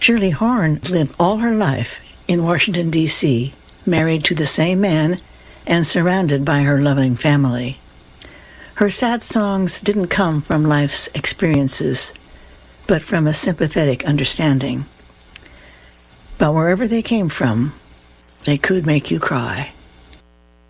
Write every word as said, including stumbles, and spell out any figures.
Shirley Horn lived all her life in Washington, D C, married to the same man and surrounded by her loving family. Her sad songs didn't come from life's experiences, but from a sympathetic understanding. But wherever they came from, they could make you cry.